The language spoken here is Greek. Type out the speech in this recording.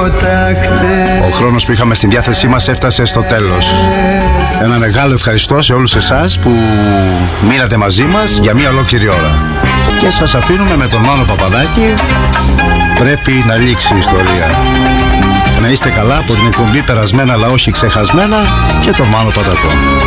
Ο χρόνος που είχαμε στην διάθεσή μας έφτασε στο τέλος. Ένα μεγάλο ευχαριστώ σε όλους εσάς που μείνατε μαζί μας για μία ολόκληρη ώρα. Και σας αφήνουμε με τον Μάνο Παπαδάκη. Πρέπει να λήξει η ιστορία. Να είστε καλά από την εκπομπή Περασμένα αλλά όχι ξεχασμένα και τον Μάνο Παπαδάκη.